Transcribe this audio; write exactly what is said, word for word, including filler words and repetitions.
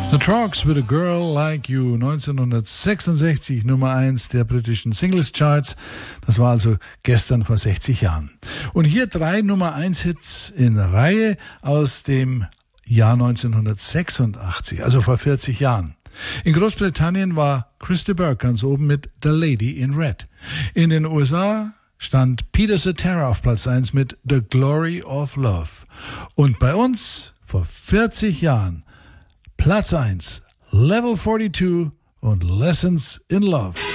The Trucks with a Girl Like You, neunzehnhundertsechsundsechzig, Nummer eins der britischen Singles Charts. Das war also gestern vor sechzig Jahren. Und hier drei Nummer eins Hits in Reihe aus dem Jahr neunzehnhundertsechsundachtzig, also vor vierzig Jahren. In Großbritannien war Chris de Burgh ganz oben mit The Lady in Red. In den U S A stand Peter Cetera auf Platz eins mit The Glory of Love. Und bei uns vor vierzig Jahren Platz eins, Level zweiundvierzig und Lessons in Love.